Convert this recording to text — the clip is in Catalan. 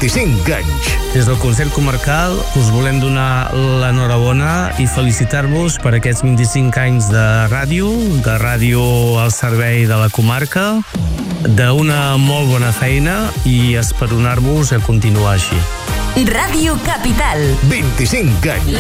25 anys. Des del Consell Comarcal us volem donar l'enhorabona i felicitar-vos per aquests 25 anys de ràdio al servei de la comarca, d'una molt bona feina i esperonar-vos a continuar així. Ràdio Capital. 25 anys.